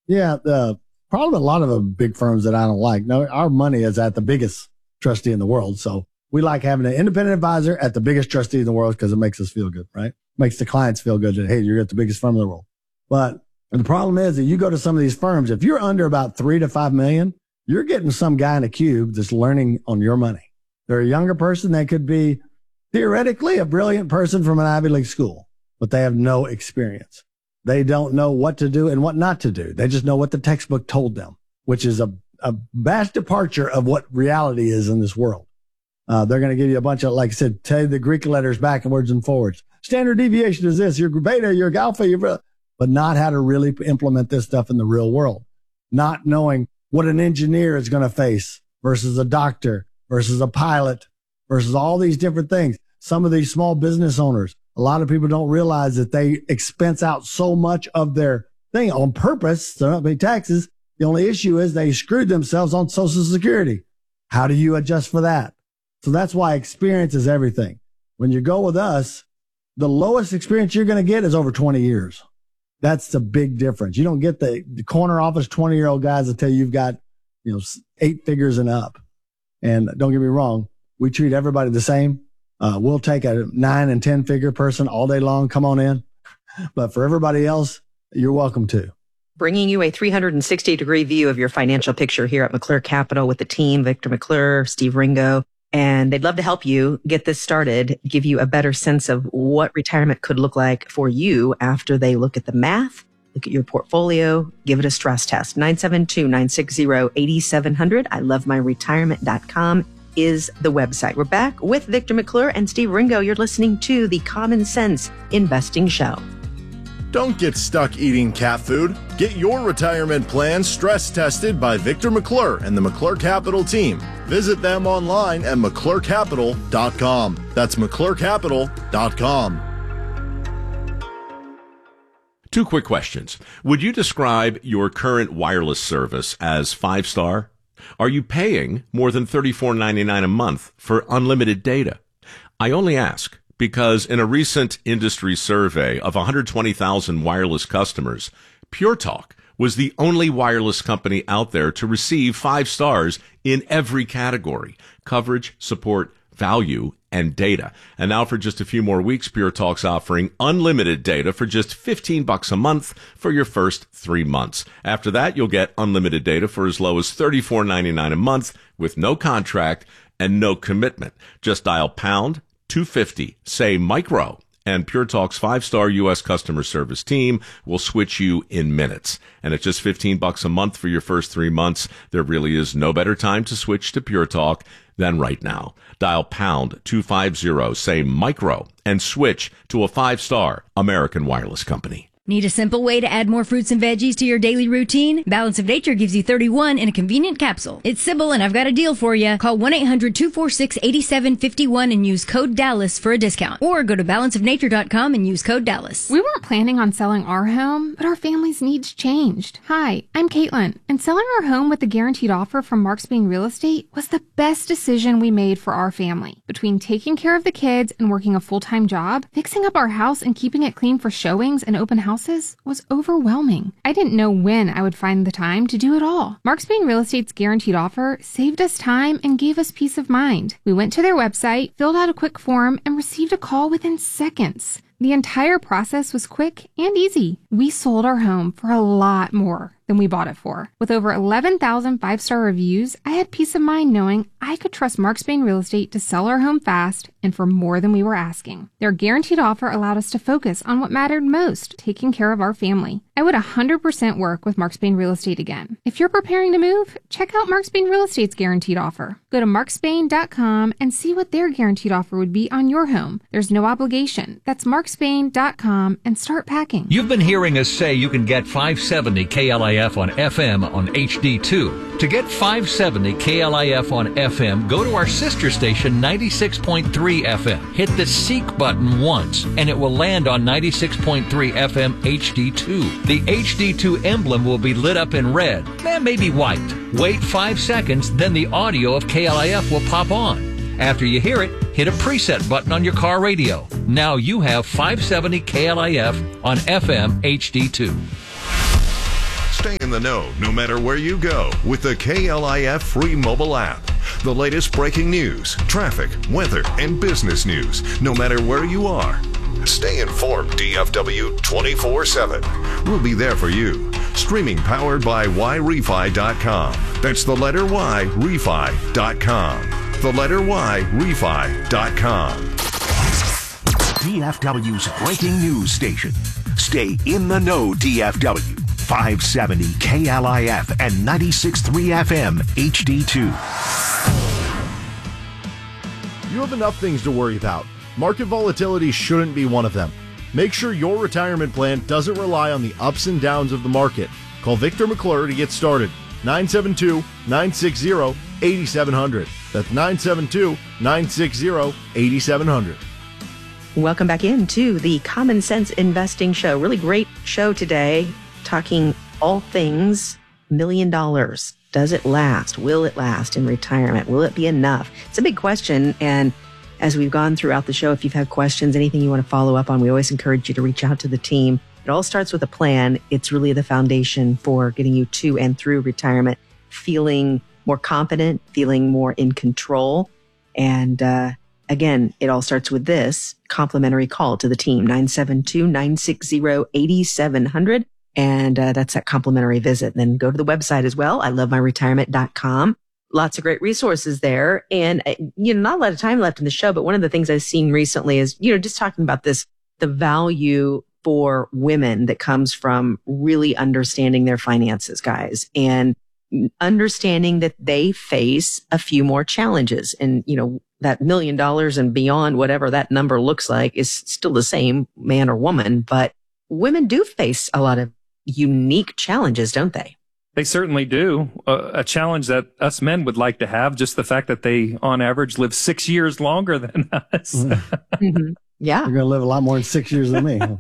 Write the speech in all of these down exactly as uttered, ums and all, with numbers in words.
Yeah, the probably a lot of the big firms that I don't like. No, our money is at the biggest trustee in the world. So we like having an independent advisor at the biggest trustee in the world because it makes us feel good, right? Makes the clients feel good that, hey, you're at the biggest firm in the world. But the problem is that you go to some of these firms, if you're under about three to five million, you're getting some guy in a cube that's learning on your money. They're a younger person. They could be theoretically a brilliant person from an Ivy League school, but they have no experience. They don't know what to do and what not to do. They just know what the textbook told them, which is a, a vast departure of what reality is in this world. Uh, they're going to give you a bunch of, like I said, tell you the Greek letters backwards and forwards. Standard deviation is this, your beta, your alpha, your, but not how to really implement this stuff in the real world. Not knowing what an engineer is going to face versus a doctor versus a pilot versus all these different things. Some of these small business owners, a lot of people don't realize that they expense out so much of their thing on purpose to not pay taxes. The only issue is they screwed themselves on Social Security. How do you adjust for that? So that's why experience is everything. When you go with us, the lowest experience you're going to get is over twenty years. That's the big difference. You don't get the, the corner office twenty year old guys that tell you you've got, you know, eight figures and up. And don't get me wrong. We treat everybody the same. Uh, we'll take a nine and ten figure person all day long. Come on in. But for everybody else, you're welcome to. Bringing you a three hundred sixty degree view of your financial picture here at McClure Capital with the team, Victor McClure, Steve Ringo. And they'd love to help you get this started, give you a better sense of what retirement could look like for you after they look at the math, look at your portfolio, give it a stress test. nine seven two, nine six zero, eight seven zero zero. I love my retirement dot com is the website. We're back with Victor McClure and Steve Ringo. You're listening to the Common Sense Investing Show. Don't get stuck eating cat food. Get your retirement plan stress tested by Victor McClure and the McClure Capital team. Visit them online at McClure Capital dot com. That's McClure Capital dot com. Two quick questions. Would you describe your current wireless service as five-star? Are you paying more than thirty-four ninety-nine a month for unlimited data? I only ask because in a recent industry survey of one hundred twenty thousand wireless customers, Pure Talk was the only wireless company out there to receive five stars in every category: coverage, support, value, and data. And now for just a few more weeks, Pure Talk's offering unlimited data for just fifteen bucks a month for your first three months. After that, you'll get unlimited data for as low as thirty-four ninety-nine a month with no contract and no commitment. Just dial pound two fifty, say micro, and Pure Talk's five-star U S customer service team will switch you in minutes. And at just fifteen bucks a month for your first three months, there really is no better time to switch to Pure Talk than right now. Dial pound two fifty, say micro, and switch to a five-star American wireless company. Need a simple way to add more fruits and veggies to your daily routine? Balance of Nature gives you thirty-one in a convenient capsule. It's simple, and I've got a deal for you. Call one eight hundred, two four six, eight seven five one and use code Dallas for a discount. Or go to balance of nature dot com and use code Dallas. We weren't planning on selling our home, but our family's needs changed. Hi, I'm Caitlin, and selling our home with the guaranteed offer from Mark Spain Real Estate was the best decision we made for our family. Between taking care of the kids and working a full-time job, fixing up our house and keeping it clean for showings and open houses was overwhelming. I didn't know when I would find the time to do it all. Mark Spain Real Estate's guaranteed offer saved us time and gave us peace of mind. We went to their website, filled out a quick form, and received a call within seconds. The entire process was quick and easy. We sold our home for a lot more than we bought it for. With over eleven thousand five-star reviews, I had peace of mind knowing I could trust Mark Spain Real Estate to sell our home fast and for more than we were asking. Their guaranteed offer allowed us to focus on what mattered most, taking care of our family. I would one hundred percent work with Mark Spain Real Estate again. If you're preparing to move, check out Mark Spain Real Estate's guaranteed offer. Go to mark spain dot com and see what their guaranteed offer would be on your home. There's no obligation. That's mark spain dot com and start packing. You've been hearing us say you can get five seventy K L I F on F M on H D two. To get five seventy K L I F on F M, go to our sister station ninety-six point three F M. Hit the Seek button once, and it will land on ninety-six point three F M H D two. The H D two emblem will be lit up in red, and maybe white. Wait five seconds, then the audio of K L I F will pop on. After you hear it, hit a preset button on your car radio. Now you have five seventy K L I F on F M H D two. Stay in the know no matter where you go with the K L I F free mobile app. The latest breaking news, traffic, weather, and business news no matter where you are. Stay informed, D F W twenty-four seven. We'll be there for you. Streaming powered by Y Refi dot com. That's the letter Y, Refi dot com. The letter Y, Refi dot com. D F W's breaking news station. Stay in the know, D F W. five seventy K L I F and ninety-six point three F M H D two. You have enough things to worry about. Market volatility shouldn't be one of them. Make sure your retirement plan doesn't rely on the ups and downs of the market. Call Victor McClure to get started. nine seven two, nine six zero, eight seven zero zero. That's nine seven two, nine six zero, eight seven zero zero. Welcome back into the Common Sense Investing Show. Really great show today, talking all things million dollars. Does it last? Will it last in retirement? Will it be enough? It's a big question. And as we've gone throughout the show, if you've had questions, anything you want to follow up on, we always encourage you to reach out to the team. It all starts with a plan. It's really the foundation for getting you to and through retirement, feeling more confident, feeling more in control. And uh, again, it all starts with this complimentary call to the team, nine seven two, nine six zero, eight seven zero zero. And uh, that's that complimentary visit. Then go to the website as well, I love my retirement dot com. Lots of great resources there. And, uh, you know, not a lot of time left in the show, but one of the things I've seen recently is, you know, just talking about this, the value for women that comes from really understanding their finances, guys, and understanding that they face a few more challenges. And, you know, that million dollars and beyond, whatever that number looks like, is still the same, man or woman. But women do face a lot of unique challenges, don't they? They certainly do. Uh, a challenge that us men would like to have, just the fact that they, on average, live six years longer than us. Mm-hmm. Yeah. They're going to live a lot more than six years than me.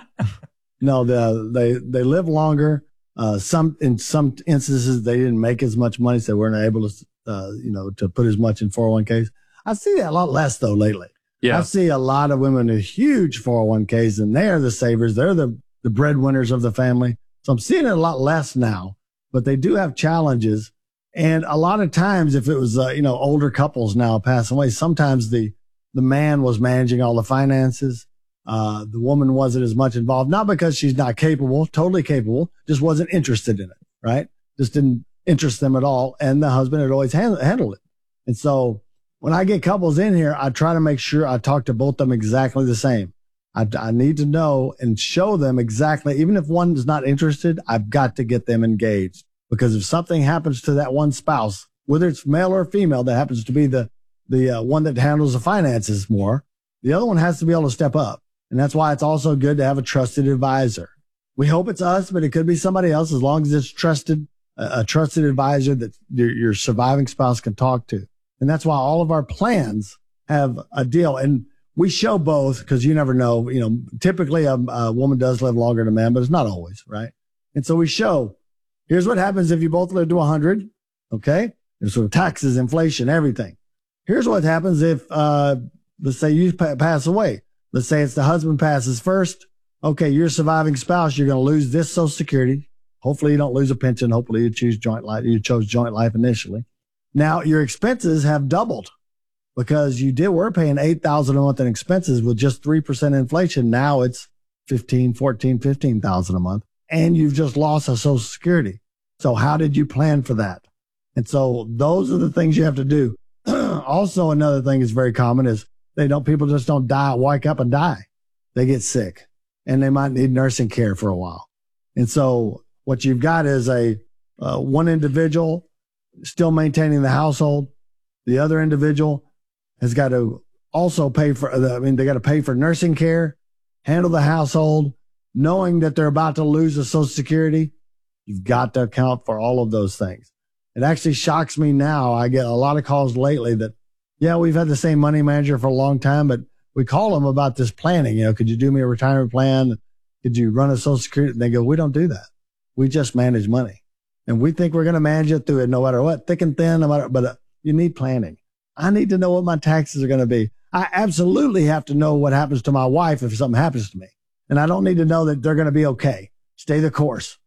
No, the, they, they live longer. Uh, some, in some instances, they didn't make as much money, so they weren't able to, uh, you know, to put as much in four oh one k's. I see that a lot less, though, lately. Yeah. I see a lot of women with huge four oh one k's, and they're the savers. They're the, the breadwinners of the family. So I'm seeing it a lot less now, but they do have challenges. And a lot of times, if it was, uh, you know, older couples now passing away, sometimes the, the man was managing all the finances. Uh, the woman wasn't as much involved, not because she's not capable, totally capable, just wasn't interested in it, right? Just didn't interest them at all. And the husband had always hand, handled it. And so when I get couples in here, I try to make sure I talk to both of them exactly the same. I, I need to know and show them exactly, even if one is not interested, I've got to get them engaged. Because if something happens to that one spouse, whether it's male or female, that happens to be the, the uh, one that handles the finances more, the other one has to be able to step up. And that's why it's also good to have a trusted advisor. We hope it's us, but it could be somebody else, as long as it's trusted, uh, a trusted advisor that your, your surviving spouse can talk to. And that's why all of our plans have a deal. And we show both, because you never know, you know, typically a, a woman does live longer than a man, but it's not always, right? And so we show, here's what happens if you both live to one hundred. Okay. There's sort of taxes, inflation, everything. Here's what happens if, uh, let's say you pa- pass away. Let's say it's the husband passes first. Okay. Your surviving spouse, you're going to lose this Social Security. Hopefully you don't lose a pension. Hopefully you choose joint life. You chose joint life initially. Now your expenses have doubled because you did, we're paying eight thousand dollars a month in expenses with just three percent inflation. Now it's fifteen, fourteen, fifteen thousand a month, and you've just lost a Social Security. So how did you plan for that? And so those are the things you have to do. Also, another thing that's very common is they don't, people just don't die, wake up and die. They get sick and they might need nursing care for a while. And so what you've got is a, uh, one individual still maintaining the household. The other individual has got to also pay for, I mean, they got to pay for nursing care, handle the household, knowing that they're about to lose the Social Security. You've got to account for all of those things. It actually shocks me now. I get a lot of calls lately that, yeah, we've had the same money manager for a long time, but we call them about this planning. You know, could you do me a retirement plan? Could you run a Social Security? And they go, we don't do that. We just manage money. And we think we're going to manage it through it no matter what, thick and thin, no matter, but uh, you need planning. I need to know what my taxes are going to be. I absolutely have to know what happens to my wife if something happens to me. And I don't need to know that they're going to be okay. Stay the course.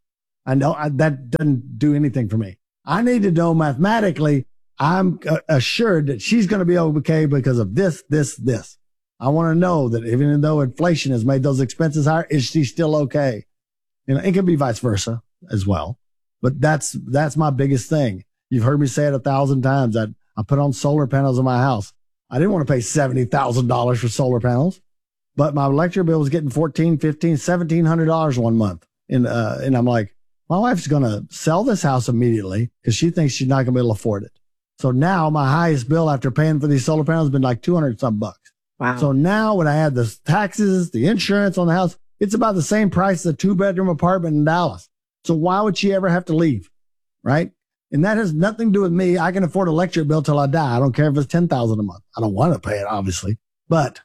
I know I, that doesn't do anything for me. I need to know mathematically, I'm uh, assured that she's going to be okay because of this, this, this. I want to know that even though inflation has made those expenses higher, is she still okay? You know, it can be vice versa as well. But that's, that's my biggest thing. You've heard me say it a thousand times that I put on solar panels in my house. I didn't want to pay seventy thousand dollars for solar panels, but my electric bill was getting fourteen, fifteen, seventeen hundred dollars one month. And, uh, and I'm like, my wife's going to sell this house immediately because she thinks she's not going to be able to afford it. So now my highest bill after paying for these solar panels has been like two hundred some bucks. Wow. So now when I add the taxes, the insurance on the house, it's about the same price as a two bedroom apartment in Dallas. So why would she ever have to leave? Right. And that has nothing to do with me. I can afford an electric bill till I die. I don't care if it's ten thousand dollars a month. I don't want to pay it, obviously, but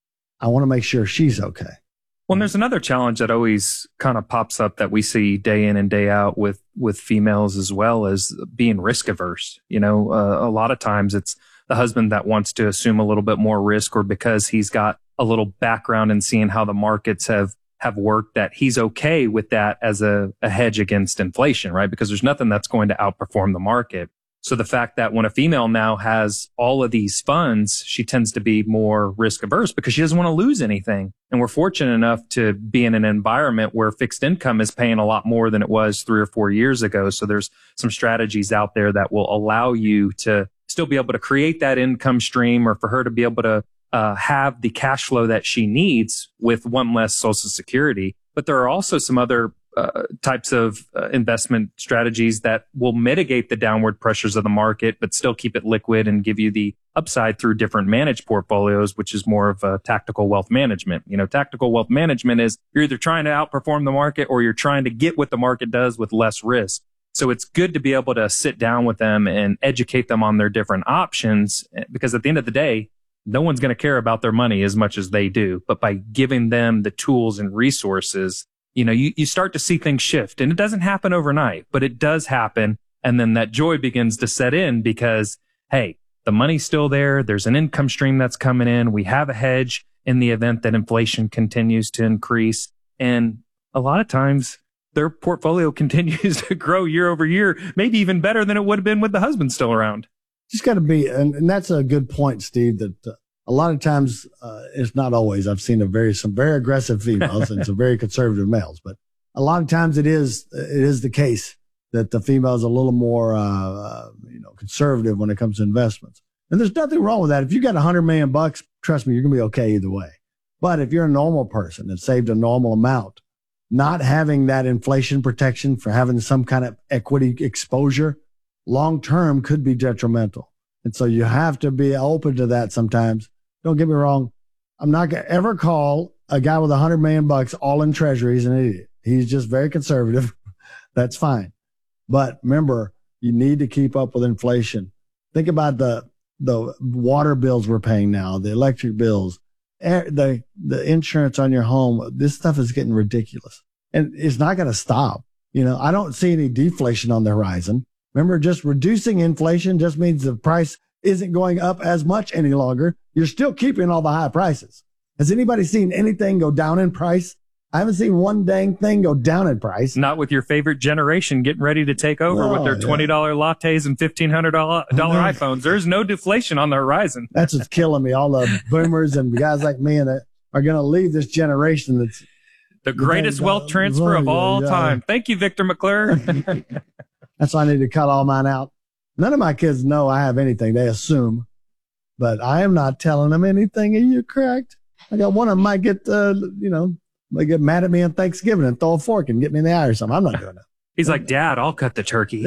I want to make sure she's okay. Well, and there's another challenge that always kind of pops up that we see day in and day out with, with females as well as being risk averse. You know, uh, a lot of times it's the husband that wants to assume a little bit more risk, or because he's got a little background in seeing how the markets have, have worked, that he's okay with that as a, a hedge against inflation, right? Because there's nothing that's going to outperform the market. So the fact that when a female now has all of these funds, she tends to be more risk averse because she doesn't want to lose anything. And we're fortunate enough to be in an environment where fixed income is paying a lot more than it was three or four years ago. So there's some strategies out there that will allow you to still be able to create that income stream, or for her to be able to uh, have the cash flow that she needs with one less Social Security. But there are also some other Uh, types of uh, investment strategies that will mitigate the downward pressures of the market, but still keep it liquid and give you the upside through different managed portfolios, which is more of a tactical wealth management. You know, tactical wealth management is you're either trying to outperform the market or you're trying to get what the market does with less risk. So it's good to be able to sit down with them and educate them on their different options, because at the end of the day, no one's going to care about their money as much as they do. But by giving them the tools and resources, you know, you, you start to see things shift, and it doesn't happen overnight, but it does happen. And then that joy begins to set in because, hey, the money's still there. There's an income stream that's coming in. We have a hedge in the event that inflation continues to increase. And a lot of times their portfolio continues to grow year over year, maybe even better than it would have been with the husband still around. Just got to be, and, and that's a good point, Steve, that uh, a lot of times, uh, it's not always. I've seen a very, some very aggressive females and some very conservative males, but a lot of times it is, it is the case that the female is a little more, uh, uh, you know, conservative when it comes to investments. And there's nothing wrong with that. If you got a hundred million bucks, trust me, you're going to be okay either way. But if you're a normal person that saved a normal amount, not having that inflation protection for having some kind of equity exposure long term could be detrimental. And so you have to be open to that sometimes. Don't get me wrong. I'm not going to ever call a guy with a hundred million bucks all in treasuries an idiot. He's just very conservative. That's fine. But remember, you need to keep up with inflation. Think about the, the water bills we're paying now, the electric bills, the, the insurance on your home. This stuff is getting ridiculous, and it's not going to stop. You know, I don't see any deflation on the horizon. Remember, just reducing inflation just means the price isn't going up as much any longer. You're still keeping all the high prices. Has anybody seen anything go down in price? I haven't seen one dang thing go down in price. Not with your favorite generation getting ready to take over Oh, with their twenty dollars yeah. lattes and fifteen hundred dollars iPhones. There's no deflation on the horizon. That's what's killing me. All the boomers and guys like me that are going to leave this generation that's the greatest wealth transfer of all yeah. time. Thank you, Victor McClure. That's why I need to cut all mine out. None of my kids know I have anything. They assume, but I am not telling them anything. Are you correct? I got one of them might get, uh, you know, might get mad at me on Thanksgiving and throw a fork and get me in the eye or something. I'm not doing that. He's like, Dad, I'll cut the turkey.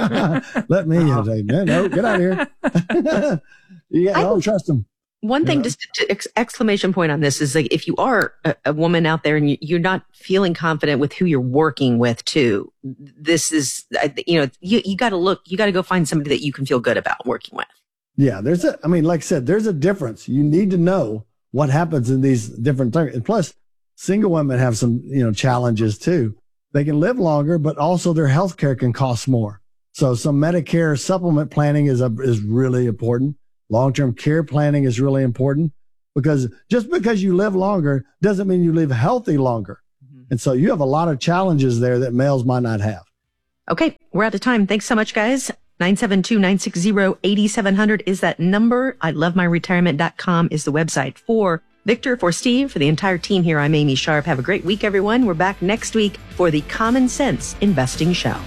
Let me. Uh, say, no, no, get out of here. Yeah, I don't trust him. One thing, know? just to ex- exclamation point on this is like, if you are a, a woman out there and you, you're not feeling confident with who you're working with too, this is, you know, you, you got to look, you got to go find somebody that you can feel good about working with. Yeah, there's a, I mean, like I said, there's a difference. You need to know what happens in these different things. And plus, single women have some, you know, challenges too. They can live longer, but also their health care can cost more. So some Medicare supplement planning is a, is really important. Long-term care planning is really important, because just because you live longer doesn't mean you live healthy longer. Mm-hmm. And so you have a lot of challenges there that males might not have. Okay, we're out of time. Thanks so much, guys. nine seven two, nine six zero, eight seven zero zero is that number. I love my retirement dot com is the website. For Victor, for Steve, for the entire team here, I'm Amy Sharp. Have a great week, everyone. We're back next week for the Common Sense Investing Show.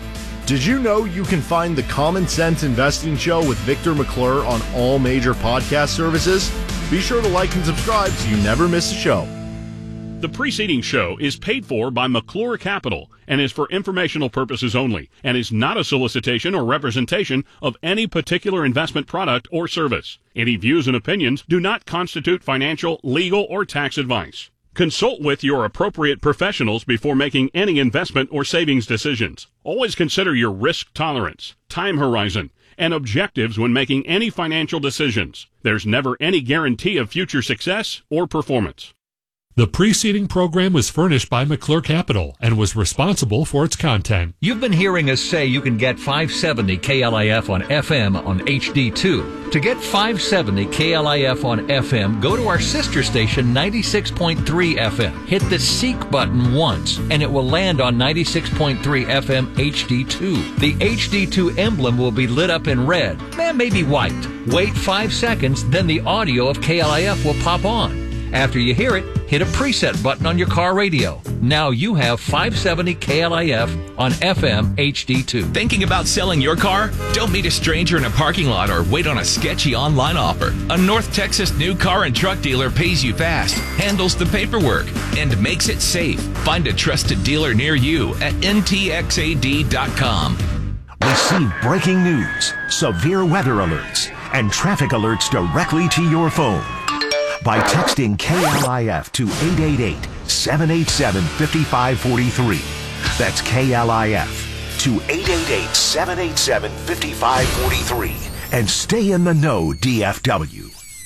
Did you know you can find the Common Sense Investing Show with Victor McClure on all major podcast services? Be sure to like and subscribe so you never miss a show. The preceding show is paid for by McClure Capital and is for informational purposes only and is not a solicitation or representation of any particular investment product or service. Any views and opinions do not constitute financial, legal, or tax advice. Consult with your appropriate professionals before making any investment or savings decisions. Always consider your risk tolerance, time horizon, and objectives when making any financial decisions. There's never any guarantee of future success or performance. The preceding program was furnished by McClure Capital and was responsible for its content. You've been hearing us say you can get five seventy K L I F on F M on H D two. To get five seventy K L I F on F M, go to our sister station ninety-six point three F M. Hit the Seek button once, and it will land on ninety-six point three F M H D two. The H D two emblem will be lit up in red, and maybe white. Wait five seconds, then the audio of K L I F will pop on. After you hear it, hit a preset button on your car radio. Now you have five seventy K L I F on F M H D two. Thinking about selling your car? Don't meet a stranger in a parking lot or wait on a sketchy online offer. A North Texas new car and truck dealer pays you fast, handles the paperwork, and makes it safe. Find a trusted dealer near you at N T X A D dot com. Receive breaking news, severe weather alerts, and traffic alerts directly to your phone by texting K L I F to eight eight eight, seven eight seven, five five four three. That's K L I F to eight eight eight, seven eight seven, five five four three. And stay in the know, D F W.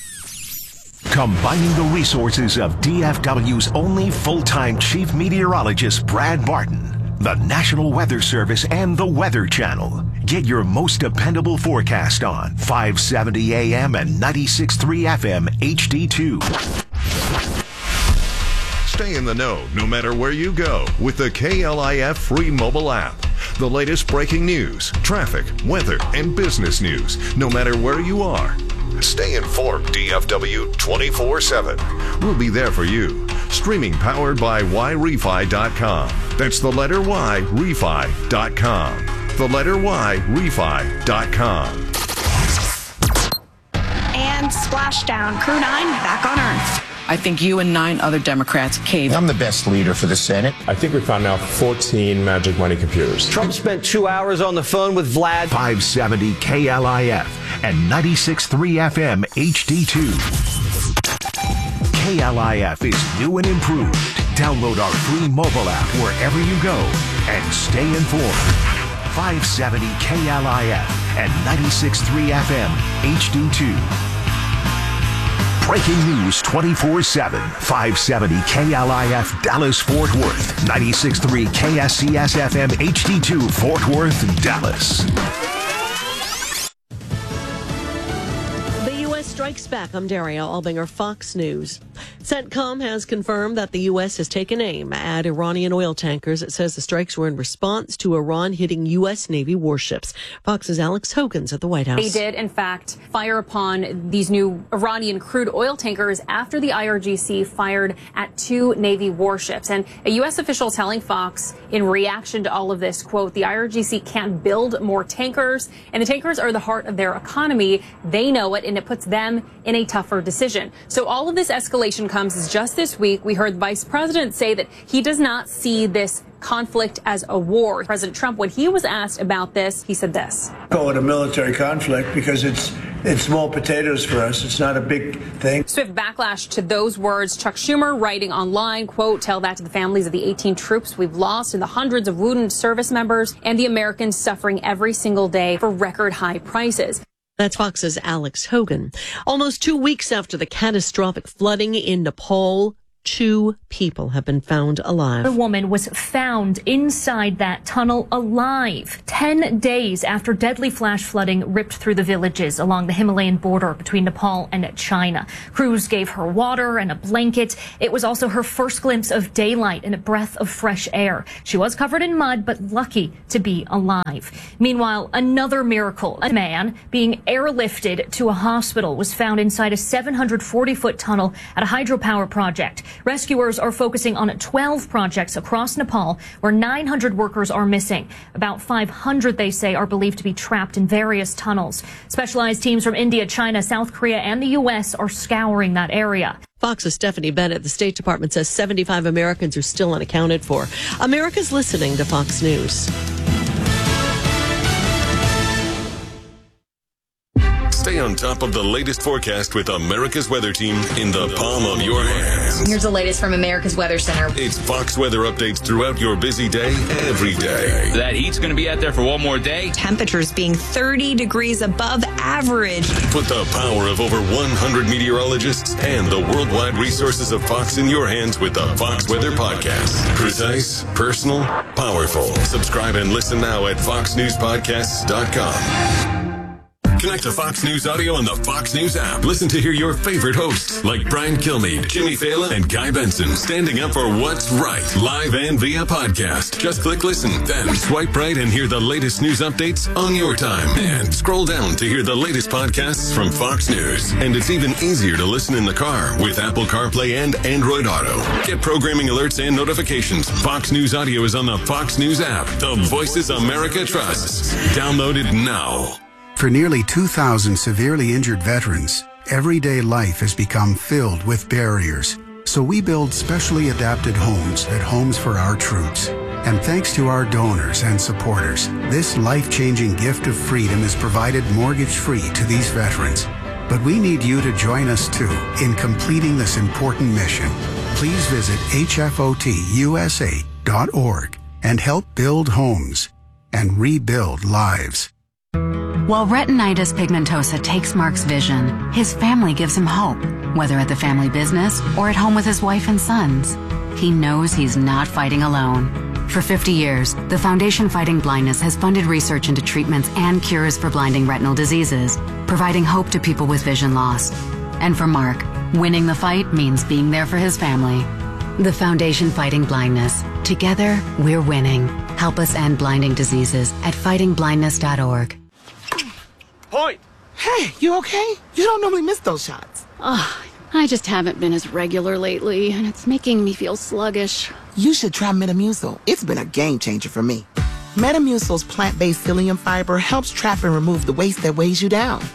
Combining the resources of D F W's only full-time chief meteorologist, Brad Barton, the National Weather Service, and the Weather Channel. Get your most dependable forecast on five seventy A M and ninety-six point three F M H D two. Stay in the know no matter where you go with the K L I F free mobile app. The latest breaking news, traffic, weather, and business news, no matter where you are. Stay informed, D F W twenty-four seven. We'll be there for you. Streaming powered by Y Refi dot com. That's the letter Y, Refi dot com. The letter Y, Refi dot com. And splashdown. Crew nine back on Earth. I think you and nine other Democrats caved. I'm the best leader for the Senate. I think we found now fourteen magic money computers. Trump spent two hours on the phone with Vlad. five seventy K L I F and ninety-six point three F M H D two. K L I F is new and improved. Download our free mobile app wherever you go and stay informed. five seventy K L I F and ninety-six point three F M H D two. Breaking news twenty-four seven. five seventy K L I F Dallas Fort Worth. ninety-six point three K S C S F M H D two Fort Worth, Dallas. Strikes Back. I'm Daria Albinger, Fox News. CENTCOM has confirmed that the U S has taken aim at Iranian oil tankers. It says the strikes were in response to Iran hitting U S Navy warships. Fox's Alex Hogan's at the White House. They did, in fact, fire upon these new Iranian crude oil tankers after the I R G C fired at two Navy warships. And a U S official telling Fox in reaction to all of this, quote, the I R G C can't build more tankers, and the tankers are the heart of their economy. They know it, and it puts them in a tougher decision. So all of this escalation comes as just this week we heard the vice president say that he does not see this conflict as a war. President Trump, when he was asked about this, he said this. Call it a military conflict because it's it's small potatoes for us. It's not a big thing. Swift backlash to those words. Chuck Schumer writing online, quote, tell that to the families of the eighteen troops we've lost and the hundreds of wounded service members and the Americans suffering every single day for record high prices. That's Fox's Alex Hogan. Almost two weeks after the catastrophic flooding in Nepal, Two people have been found alive. A woman was found inside that tunnel alive ten days after deadly flash flooding ripped through the villages along the Himalayan border between Nepal and China. Crews gave her water and a blanket. It was also her first glimpse of daylight and a breath of fresh air. She was covered in mud, but lucky to be alive. Meanwhile, another miracle. A man being airlifted to a hospital was found inside a seven hundred forty foot tunnel at a hydropower project. Rescuers are focusing on twelve projects across Nepal where nine hundred workers are missing. About five hundred, they say, are believed to be trapped in various tunnels. Specialized teams from India, China, South Korea, and the U S are scouring that area. Fox's Stephanie Bennett. The State Department says seventy-five Americans are still unaccounted for. America's listening to Fox News. Stay on top of the latest forecast with America's Weather Team in the palm of your hands. Here's the latest from America's Weather Center. It's Fox weather updates throughout your busy day, every day. That heat's going to be out there for one more day. Temperatures being thirty degrees above average. Put the power of over one hundred meteorologists and the worldwide resources of Fox in your hands with the Fox Weather Podcast. Precise, personal, powerful. Subscribe and listen now at fox news podcasts dot com. Connect to Fox News Audio on the Fox News app. Listen to hear your favorite hosts like Brian Kilmeade, Jimmy Fallon, and Guy Benson standing up for what's right, live and via podcast. Just click listen, then swipe right and hear the latest news updates on your time. And scroll down to hear the latest podcasts from Fox News. And it's even easier to listen in the car with Apple CarPlay and Android Auto. Get programming alerts and notifications. Fox News Audio is on the Fox News app. The voices America trusts. Download it now. For nearly two thousand severely injured veterans, everyday life has become filled with barriers. So we build specially adapted homes at Homes for Our Troops. And thanks to our donors and supporters, this life-changing gift of freedom is provided mortgage-free to these veterans. But we need you to join us too in completing this important mission. Please visit H F O T U S A dot org and help build homes and rebuild lives. While retinitis pigmentosa takes Mark's vision, his family gives him hope, whether at the family business or at home with his wife and sons. He knows he's not fighting alone. For fifty years, the Foundation Fighting Blindness has funded research into treatments and cures for blinding retinal diseases, providing hope to people with vision loss. And for Mark, winning the fight means being there for his family. The Foundation Fighting Blindness. Together, we're winning. Help us end blinding diseases at fighting blindness dot org. Point! Hey, you okay? You don't normally miss those shots. Ugh, I just haven't been as regular lately, and it's making me feel sluggish. You should try Metamucil. It's been a game changer for me. Metamucil's plant-based psyllium fiber helps trap and remove the waste that weighs you down.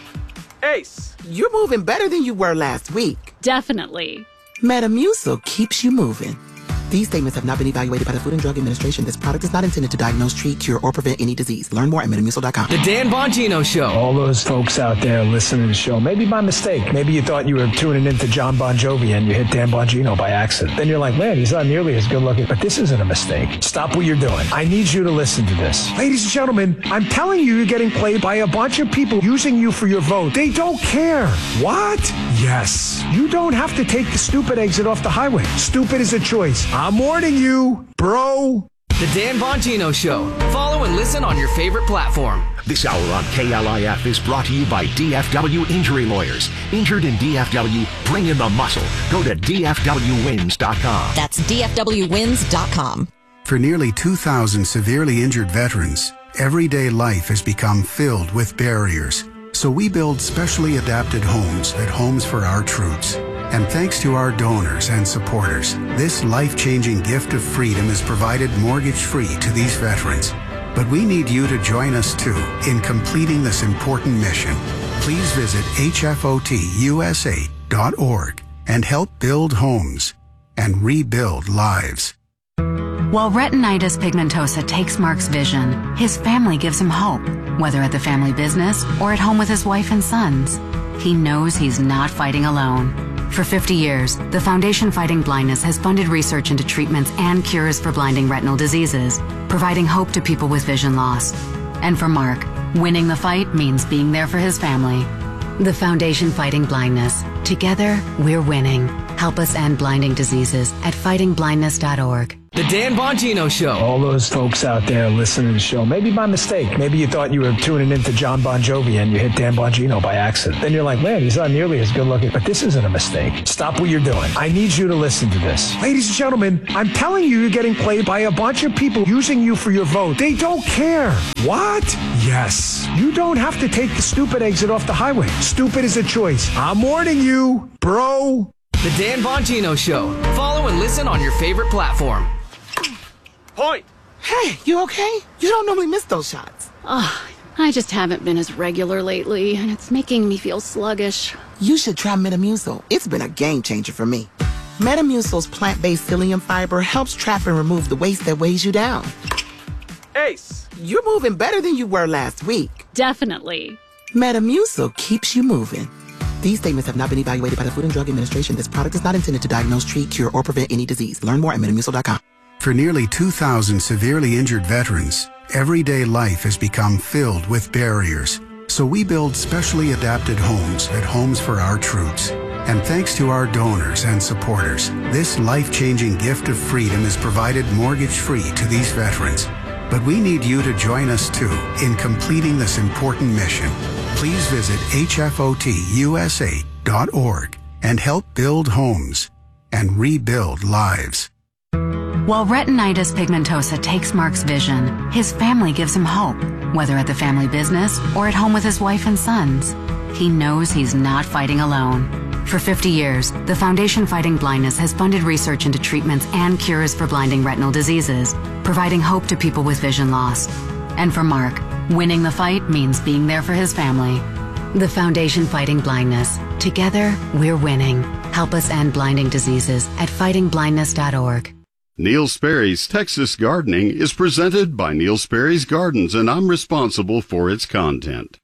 Ace, you're moving better than you were last week. Definitely. Metamucil keeps you moving. These statements have not been evaluated by the Food and Drug Administration. This product is not intended to diagnose, treat, cure, or prevent any disease. Learn more at metamucil dot com. The Dan Bongino Show. All those folks out there listening to the show, maybe by mistake. Maybe you thought you were tuning into John Bon Jovi and you hit Dan Bongino by accident. Then you're like, man, he's not nearly as good looking. But this isn't a mistake. Stop what you're doing. I need you to listen to this. Ladies and gentlemen, I'm telling you, you're getting played by a bunch of people using you for your vote. They don't care. What? Yes. You don't have to take the stupid exit off the highway. Stupid is a choice. I'm warning you. Bro. The Dan Bongino Show. Follow and listen on your favorite platform. This hour on K L I F is brought to you by D F W Injury Lawyers. Injured in D F W? Bring in the muscle. Go to D F W wins dot com. That's D F W wins dot com. For nearly two thousand severely injured veterans, everyday life has become filled with barriers. So we build specially adapted homes at Homes for Our Troops. And thanks to our donors and supporters, this life-changing gift of freedom is provided mortgage-free to these veterans. But we need you to join us too in completing this important mission. Please visit H F O T U S A dot org and help build homes and rebuild lives. While retinitis pigmentosa takes Mark's vision, his family gives him hope, whether at the family business or at home with his wife and sons. He knows he's not fighting alone. For fifty years, the Foundation Fighting Blindness has funded research into treatments and cures for blinding retinal diseases, providing hope to people with vision loss. And for Mark, winning the fight means being there for his family. The Foundation Fighting Blindness. Together, we're winning. Help us end blinding diseases at fighting blindness dot org. The Dan Bongino Show. All those folks out there listening to the show, maybe by mistake. Maybe you thought you were tuning into John Bon Jovi and you hit Dan Bongino by accident. Then you're like, man, he's not nearly as good looking. But this isn't a mistake. Stop what you're doing. I need you to listen to this. Ladies and gentlemen, I'm telling you, you're getting played by a bunch of people using you for your vote. They don't care. What? Yes. You don't have to take the stupid exit off the highway. Stupid is a choice. I'm warning you, bro. The Dan Bongino Show. Follow and listen on your favorite platform. Point. Hey, you okay? You don't normally miss those shots. Oh, I just haven't been as regular lately, and it's making me feel sluggish. You should try Metamucil. It's been a game changer for me. Metamucil's plant-based psyllium fiber helps trap and remove the waste that weighs you down. Ace, you're moving better than you were last week. Definitely. Metamucil keeps you moving. These statements have not been evaluated by the Food and Drug Administration. This product is not intended to diagnose, treat, cure, or prevent any disease. Learn more at metamucil dot com. For nearly two thousand severely injured veterans, everyday life has become filled with barriers. So we build specially adapted homes at Homes for Our Troops. And thanks to our donors and supporters, this life-changing gift of freedom is provided mortgage-free to these veterans. But we need you to join us too in completing this important mission. Please visit H F O T U S A dot org and help build homes and rebuild lives. While retinitis pigmentosa takes Mark's vision, his family gives him hope, whether at the family business or at home with his wife and sons. He knows he's not fighting alone. For fifty years, the Foundation Fighting Blindness has funded research into treatments and cures for blinding retinal diseases, providing hope to people with vision loss. And for Mark, winning the fight means being there for his family. The Foundation Fighting Blindness. Together, we're winning. Help us end blinding diseases at fighting blindness dot org. Neil Sperry's Texas Gardening is presented by Neil Sperry's Gardens, and I'm responsible for its content.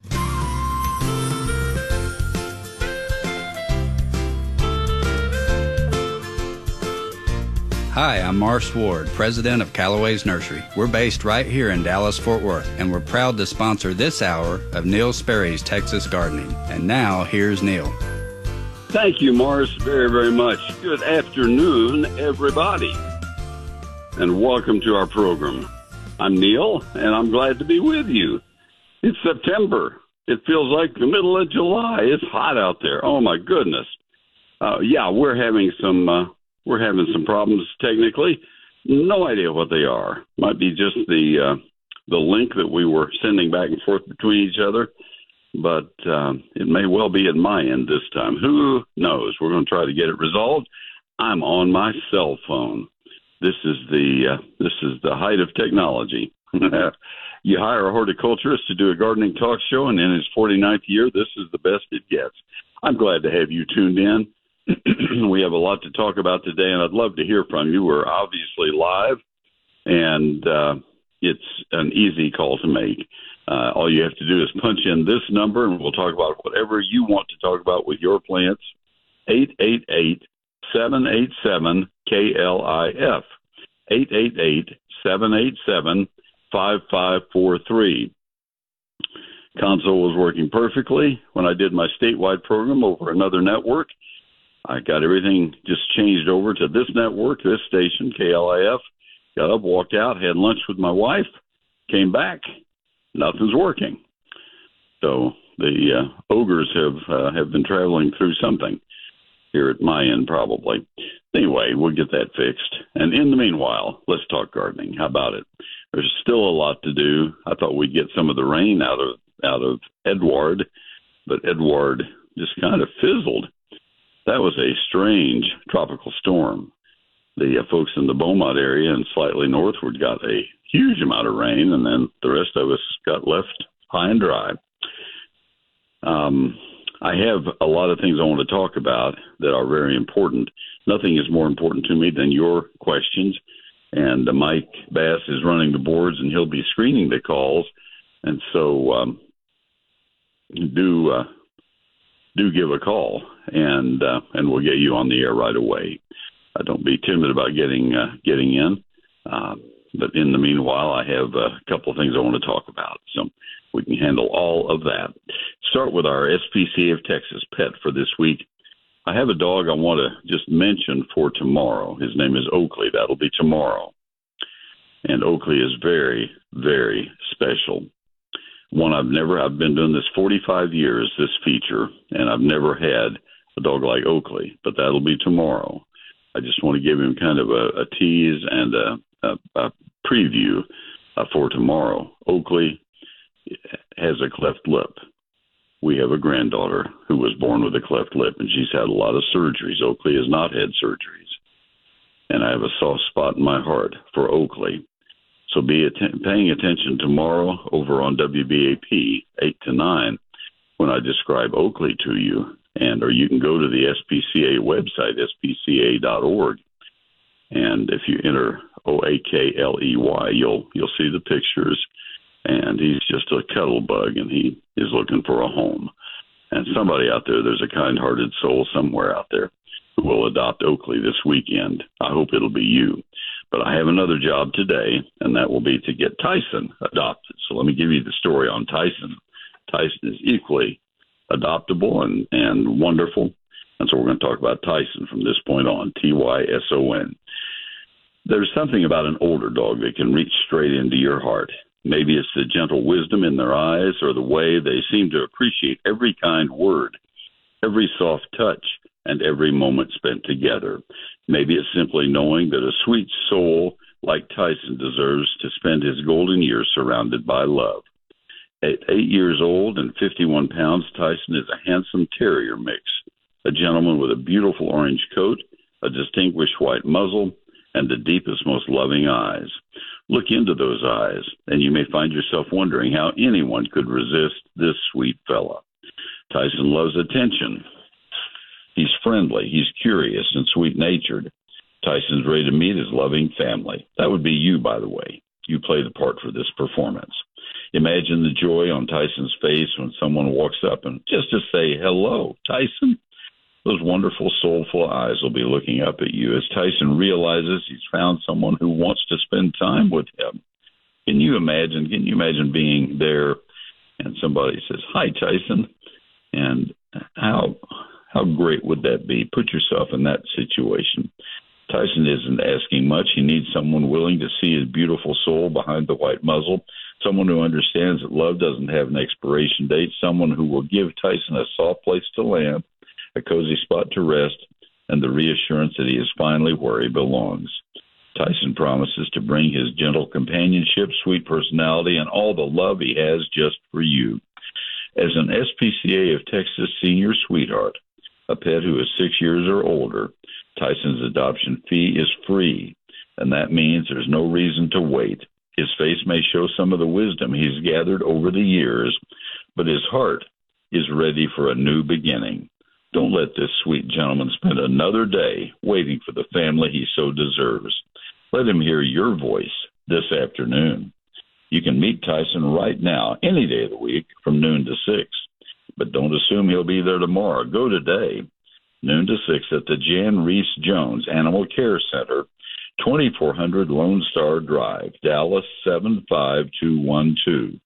Hi, I'm Marsh Ward, president of Callaway's Nursery. We're based right here in Dallas-Fort Worth, and we're proud to sponsor this hour of Neil Sperry's Texas Gardening. And now, here's Neil. Thank you, Morris, very, very much. Good afternoon, everybody, and welcome to our program. I'm Neil, and I'm glad to be with you. It's September. It feels like the middle of July. It's hot out there. Oh, my goodness. Uh, yeah, we're having some... Uh, We're having some problems technically. No idea what they are. Might be just the uh, the link that we were sending back and forth between each other, but um, it may well be at my end this time. Who knows? We're going to try to get it resolved. I'm on my cell phone. This is the uh, this is the height of technology. You hire a horticulturist to do a gardening talk show, and in his forty-ninth year, this is the best it gets. I'm glad to have you tuned in. We have a lot to talk about today, and I'd love to hear from you. We're obviously live, and uh, it's an easy call to make. Uh, all you have to do is punch in this number, and we'll talk about whatever you want to talk about with your plants. eight eight eight, seven eight seven, K L I F. eight eight eight, seven eight seven, five five four three. Console was working perfectly when I did my statewide program over another network. I got everything just changed over to this network, this station, K L I F. Got up, walked out, had lunch with my wife, came back. Nothing's working. So the uh, ogres have uh, have been traveling through something here at my end, probably. Anyway, we'll get that fixed. And in the meanwhile, let's talk gardening. How about it? There's still a lot to do. I thought we'd get some of the rain out of out of Edward, but Edward just kind of fizzled. That was a strange tropical storm. The uh, folks in the Beaumont area and slightly northward got a huge amount of rain, and then the rest of us got left high and dry. Um, I have a lot of things I want to talk about that are very important. Nothing is more important to me than your questions, and uh, Mike Bass is running the boards, and he'll be screening the calls, and so um, do uh, do give a call, and uh, and we'll get you on the air right away. Uh, don't be timid about getting uh, getting in. Uh, but in the meanwhile, I have a couple of things I want to talk about, so we can handle all of that. Start with our S P C A of Texas pet for this week. I have a dog I want to just mention for tomorrow. His name is Oakley. That'll be tomorrow. And Oakley is very, very special. One I've never, I've been doing this forty-five years, this feature, and I've never had a dog like Oakley, but that'll be tomorrow. I just want to give him kind of a, a tease and a, a, a preview uh, for tomorrow. Oakley has a cleft lip. We have a granddaughter who was born with a cleft lip, and she's had a lot of surgeries. Oakley has not had surgeries. And I have a soft spot in my heart for Oakley. So be att- paying attention tomorrow over on W B A P, eight to nine, when I describe Oakley to you. And or you can go to the S P C A website, S P C A dot org. And if you enter O A K L E Y, you'll you'll see the pictures. And he's just a cuddle bug, and he is looking for a home. And somebody out there, there's a kind-hearted soul somewhere out there who will adopt Oakley this weekend. I hope it'll be you. But I have another job today, and that will be to get Tyson adopted. So let me give you the story on Tyson. Tyson is equally adoptable and, and wonderful. And so we're going to talk about Tyson from this point on, T Y S O N. There's something about an older dog that can reach straight into your heart. Maybe it's the gentle wisdom in their eyes or the way they seem to appreciate every kind word, every soft touch, and every moment spent together. Maybe it's simply knowing that a sweet soul like Tyson deserves to spend his golden years surrounded by love. At eight years old and fifty-one pounds, Tyson is a handsome terrier mix, a gentleman with a beautiful orange coat, a distinguished white muzzle, and the deepest, most loving eyes. Look into those eyes, and you may find yourself wondering how anyone could resist this sweet fella. Tyson loves attention. He's friendly, he's curious, and sweet-natured. Tyson's ready to meet his loving family. That would be you, by the way. You play the part for this performance. Imagine the joy on Tyson's face when someone walks up and just to say, hello, Tyson. Those wonderful, soulful eyes will be looking up at you as Tyson realizes he's found someone who wants to spend time with him. Can you imagine, can you imagine being there and somebody says, hi, Tyson? And how how great would that be? Put yourself in that situation. Tyson isn't asking much. He needs someone willing to see his beautiful soul behind the white muzzle, someone who understands that love doesn't have an expiration date, someone who will give Tyson a soft place to land, a cozy spot to rest, and the reassurance that he is finally where he belongs. Tyson promises to bring his gentle companionship, sweet personality, and all the love he has just for you. As an S P C A of Texas senior sweetheart, a pet who is six years or older, Tyson's adoption fee is free, and that means there's no reason to wait. His face may show some of the wisdom he's gathered over the years, but his heart is ready for a new beginning. Don't let this sweet gentleman spend another day waiting for the family he so deserves. Let him hear your voice this afternoon. You can meet Tyson right now, any day of the week, from noon to six. But don't assume he'll be there tomorrow. Go today, noon to six, at the Jan Reese Jones Animal Care Center, twenty-four hundred Lone Star Drive, Dallas seven five two one two.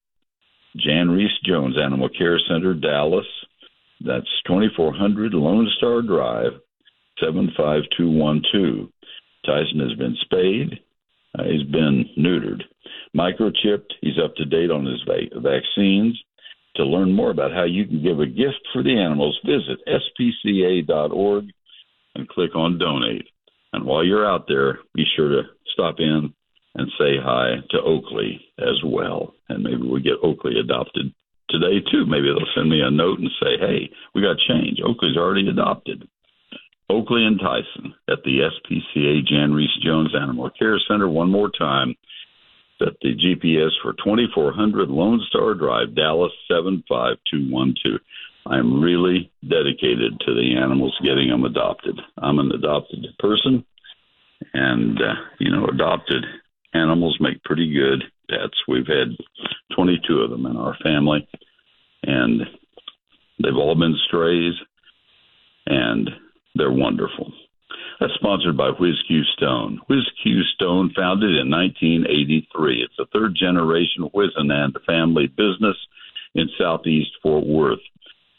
Jan Reese Jones Animal Care Center, Dallas. That's twenty-four hundred Lone Star Drive, seven five two one two. Tyson has been spayed. Uh, he's been neutered. Microchipped. He's up to date on his va- vaccines. To learn more about how you can give a gift for the animals, visit S P C A dot org and click on Donate. And while you're out there, be sure to stop in and say hi to Oakley as well. And maybe we'll get Oakley adopted today, too. Maybe they'll send me a note and say, hey, we got change. Oakley's already adopted. Oakley and Tyson at the S P C A Jan Reese Jones Animal Care Center. One more time, set the G P S for twenty-four hundred Lone Star Drive, Dallas seven five two one two. I'm really dedicated to the animals, getting them adopted. I'm an adopted person, and, uh, you know, adopted animals make pretty good pets. We've had twenty-two of them in our family, and they've all been strays, and they're wonderful. That's sponsored by Whiz Q Stone. Whiz Q Stone, founded in nineteen eighty-three. It's a third-generation Whiz and family business in southeast Fort Worth.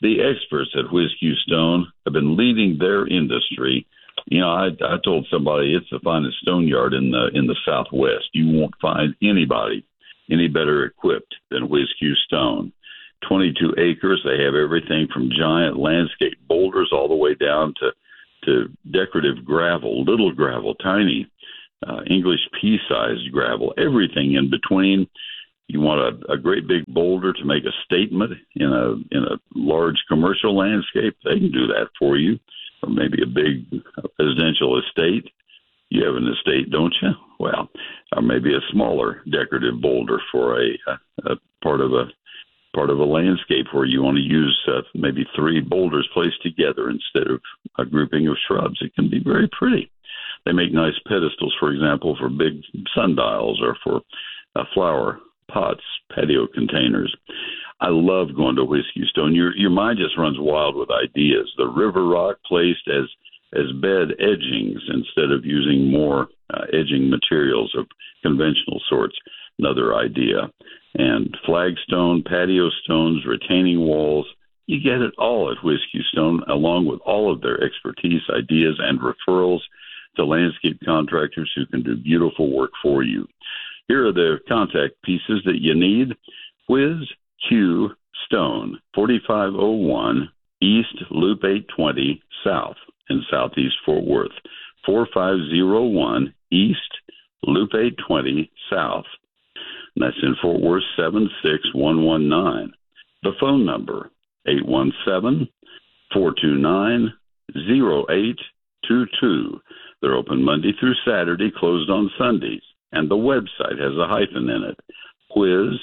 the experts at Whiz-Q Stone have been leading their industry. You know, I, I told somebody it's the finest stone yard in the in the Southwest. You won't find anybody any better equipped than Whiz-Q Stone. twenty-two acres. They have everything from giant landscape boulders all the way down to, to decorative gravel, little gravel, tiny uh, English pea-sized gravel, everything in between. You want a, a great big boulder to make a statement in a in a large commercial landscape, they can do that for you. Or maybe a big residential estate. You have an estate, don't you? Well, or maybe a smaller decorative boulder for a, a, a part of a part of a landscape where you want to use uh, maybe three boulders placed together instead of a grouping of shrubs. It can be very pretty. They make nice pedestals, for example, for big sundials or for uh, flower pots, patio containers. I love going to Whiz-Q Stone. Your your mind just runs wild with ideas. The river rock placed as as bed edgings instead of using more uh, edging materials of conventional sorts. Another idea. And flagstone, patio stones, retaining walls. You get it all at Whiz-Q Stone, along with all of their expertise, ideas, and referrals to landscape contractors who can do beautiful work for you. Here are the contact pieces that you need. Whiz-Q Stone, forty-five oh one East Loop eight twenty South in Southeast Fort Worth. four five oh one East Loop eight twenty South. And that's in Fort Worth, seven six one one nine. The phone number, eight one seven, four two nine, oh eight two two. They're open Monday through Saturday, closed on Sundays. And the website has a hyphen in it, whiz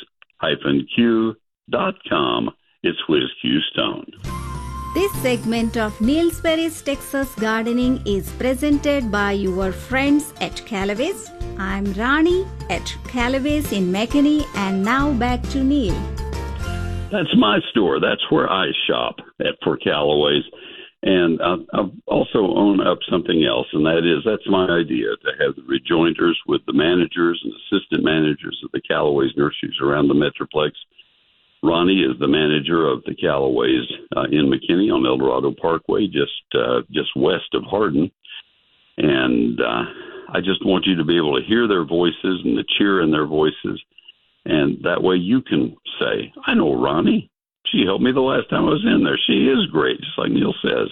q dot com. It's Whiz-Q Stone. This segment of Neil Sperry's Texas Gardening is presented by your friends at Callaway's. I'm Rani at Callaway's in McKinney, and now back to Neil. That's my store. That's where I shop at for Callaway's. And I, I also own up something else, and that is that's my idea, to have the rejoinders with the managers and assistant managers of the Callaway's nurseries around the Metroplex. Ronnie is the manager of the Callaway's uh, in McKinney on El Dorado Parkway, just uh, just west of Hardin. And uh, I just want you to be able to hear their voices and the cheer in their voices. And that way you can say, I know Ronnie. She helped me the last time I was in there. She is great, just like Neil says.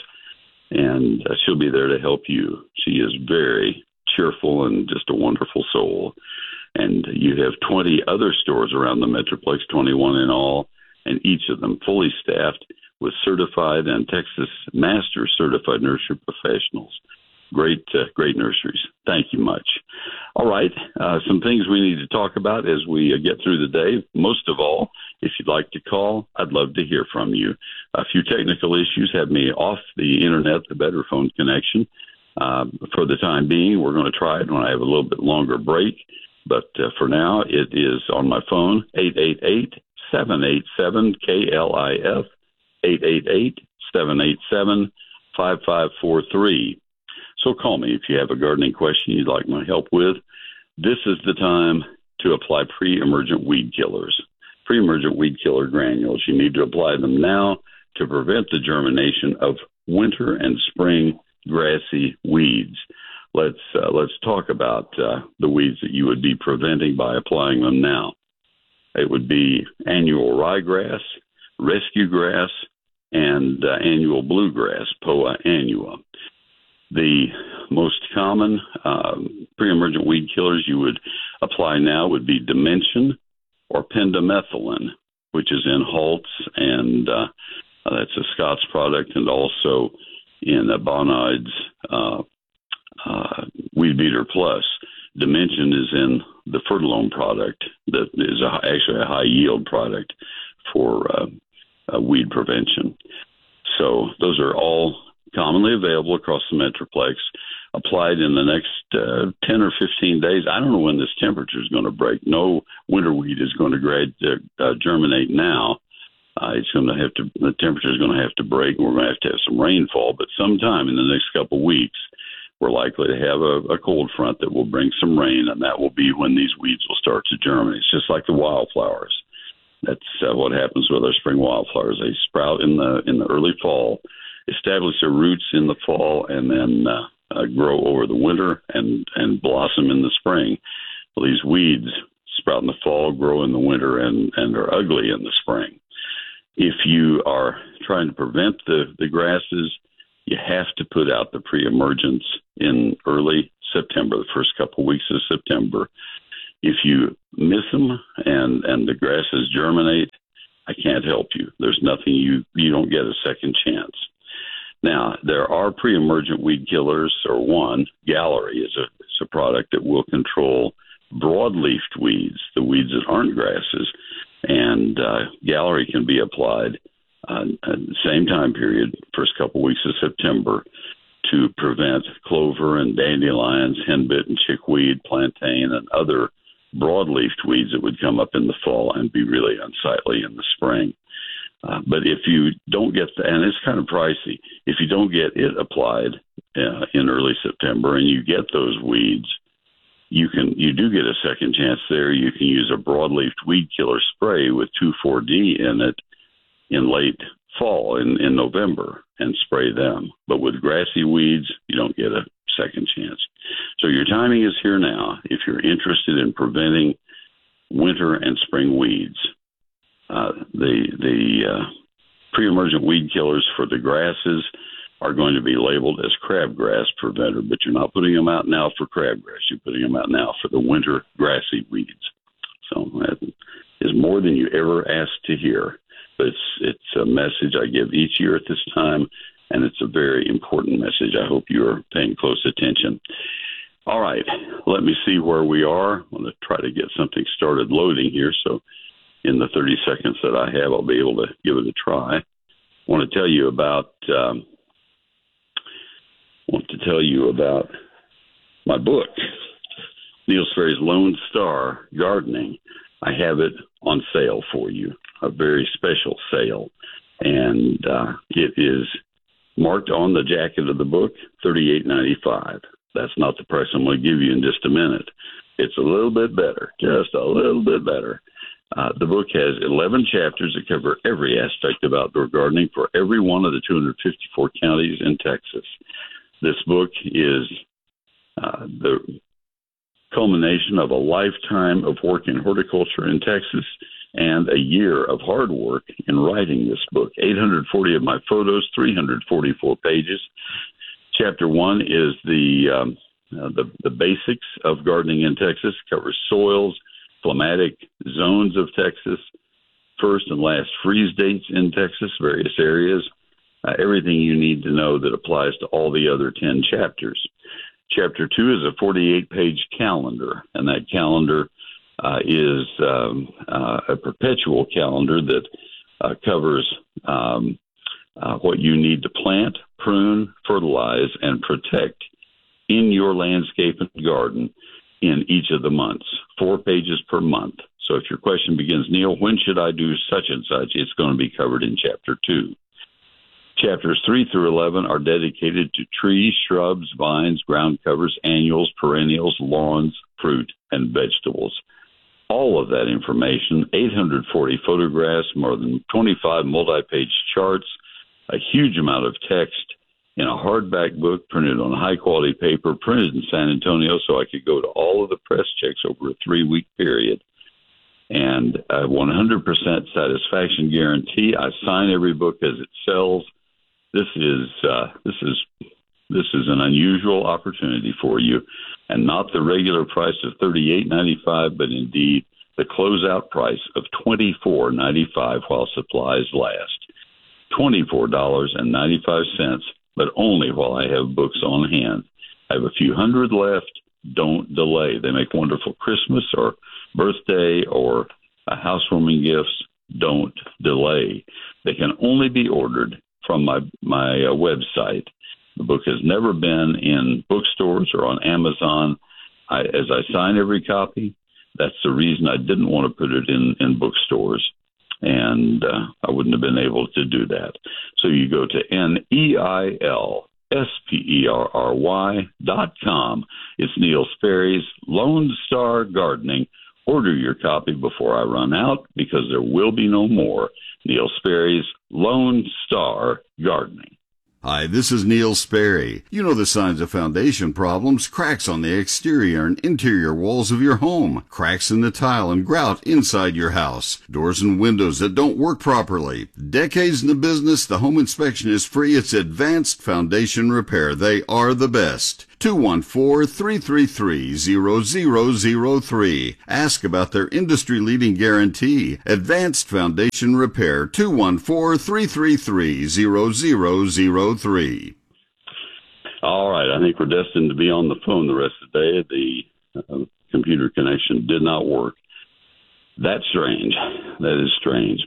And uh, she'll be there to help you. She is very cheerful and just a wonderful soul. And you have twenty other stores around the Metroplex, twenty-one in all, and each of them fully staffed with certified and Texas Master certified nursery professionals. Great, uh, great nurseries. Thank you much. All right, uh, some things we need to talk about as we uh, get through the day. Most of all, if you'd like to call, I'd love to hear from you. A few technical issues have me off the internet, the better phone connection. Uh, for the time being, we're going to try it when I have a little bit longer break. But uh, for now, it is on my phone, eight eight eight, seven eight seven, K L I F, eight eight eight, seven eight seven, five five four three. So call me if you have a gardening question you'd like my help with. This is the time to apply pre-emergent weed killers. Pre-emergent weed killer granules. You need to apply them now to prevent the germination of winter and spring grassy weeds. Let's uh, let's talk about uh, the weeds that you would be preventing by applying them now. It would be annual ryegrass, rescue grass, and uh, annual bluegrass, Poa annua. The most common um, pre-emergent weed killers you would apply now would be Dimension or pendimethalin, which is in Haltz, and uh, that's a Scott's product, and also in uh, Bonide's uh, uh, Weed Beater Plus. Dimension is in the Fertilome product that is a, actually a high-yield product for uh, uh, weed prevention. So those are all commonly available across the Metroplex, applied in the next uh, ten or fifteen days. I don't know when this temperature is going to break. No winter weed is going to grad, uh, uh, germinate now. Uh, it's going to have to, the temperature is going to have to break, and we're going to have to have some rainfall. But sometime in the next couple of weeks, we're likely to have a, a cold front that will bring some rain, and that will be when these weeds will start to germinate. It's just like the wildflowers. That's uh, what happens with our spring wildflowers. They sprout in the in the early fall, establish their roots in the fall, and then uh, uh, grow over the winter and, and blossom in the spring. Well, these weeds sprout in the fall, grow in the winter, and, and are ugly in the spring. If you are trying to prevent the, the grasses, you have to put out the pre-emergence in early September, the first couple weeks of September. If you miss them and, and the grasses germinate, I can't help you. There's nothing you, you don't get a second chance. Now, there are pre-emergent weed killers, or one, Gallery is a, is a product that will control broad-leafed weeds, the weeds that aren't grasses, and uh, Gallery can be applied uh, at the same time period, first couple weeks of September, to prevent clover and dandelions, henbit and chickweed, plantain, and other broad-leafed weeds that would come up in the fall and be really unsightly in the spring. Uh, but if you don't get the, and it's kind of pricey, if you don't get it applied uh, in early September and you get those weeds, you can you do get a second chance there. You can use a broadleafed weed killer spray with two four D in it in late fall, in, in November, and spray them. But with grassy weeds, you don't get a second chance. So your timing is here now if you're interested in preventing winter and spring weeds. Uh, the the uh, pre-emergent weed killers for the grasses are going to be labeled as crabgrass preventer, but you're not putting them out now for crabgrass. You're putting them out now for the winter grassy weeds. So that is more than you ever asked to hear. But it's, it's a message I give each year at this time, and it's a very important message. I hope you are paying close attention. All right, let me see where we are. I'm going to try to get something started loading here, so in the thirty seconds that I have, I'll be able to give it a try. I want to tell you about um, want to tell you about my book, Neil Sperry's Lone Star Gardening. I have it on sale for you, a very special sale, and uh, it is marked on the jacket of the book, thirty-eight ninety-five. That's not the price I'm going to give you in just a minute. It's a little bit better, just a little bit better. Uh, the book has eleven chapters that cover every aspect of outdoor gardening for every one of the two hundred fifty-four counties in Texas. This book is uh, the culmination of a lifetime of work in horticulture in Texas and a year of hard work in writing this book. eight hundred forty of my photos, three hundred forty-four pages. Chapter one is the, um, uh, the, the basics of gardening in Texas, covers soils, climatic zones of Texas, first and last freeze dates in Texas, various areas, uh, everything you need to know that applies to all the other ten chapters. Chapter two is a forty-eight page calendar, and that calendar uh, is um, uh, a perpetual calendar that uh, covers um, uh, what you need to plant, prune, fertilize, and protect in your landscape and garden in each of the months, four pages per month. So if your question begins, Neil, when should I do such and such? It's going to be covered in chapter two. Chapters three through eleven are dedicated to trees, shrubs, vines, ground covers, annuals, perennials, lawns, fruit, and vegetables. All of that information, eight hundred forty photographs, more than twenty-five multi-page charts, a huge amount of text, in a hardback book printed on high-quality paper, printed in San Antonio so I could go to all of the press checks over a three-week period. And a one hundred percent satisfaction guarantee. I sign every book as it sells. This is uh, this is this is an unusual opportunity for you, and not the regular price of thirty-eight ninety-five, but indeed the closeout price of twenty-four ninety-five while supplies last. twenty-four ninety-five, but only while I have books on hand. I have a few hundred left. Don't delay. They make wonderful Christmas or birthday or uh, housewarming gifts. Don't delay. They can only be ordered from my, my uh, website. The book has never been in bookstores or on Amazon. I, as I sign every copy, that's the reason I didn't want to put it in, in bookstores. And uh, I wouldn't have been able to do that. So you go to N E I L S P E R R Y dot com. It's Neil Sperry's Lone Star Gardening, Order your copy before I run out, because there will be no more Neil Sperry's Lone Star Gardening. Hi, this is Neil Sperry. You know the signs of foundation problems: cracks on the exterior and interior walls of your home, cracks in the tile and grout inside your house, doors and windows that don't work properly. Decades in the business, the home inspection is free. It's Advanced Foundation Repair. They are the best. two one four, three three three, zero zero zero three. Ask about their industry-leading guarantee. Advanced Foundation Repair, two one four, three three three, zero zero zero three. All right, I think we're destined to be on the phone the rest of the day. The uh, computer connection did not work. That's strange. That is strange.